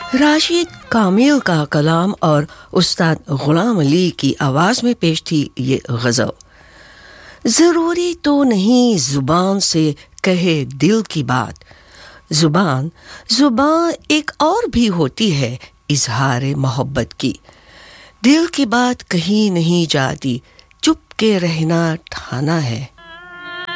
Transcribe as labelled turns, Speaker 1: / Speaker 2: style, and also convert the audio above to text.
Speaker 1: राशिद कामिल का कलाम और उस्ताद गुलाम अली की आवाज़ में पेश थी ये गज़ल। ज़रूरी तो नहीं ज़ुबान से कहे दिल की बात, ज़ुबान एक और भी होती है इज़हार मोहब्बत की। दिल की बात कहीं नहीं जाती, चुप के रहना ठाना है।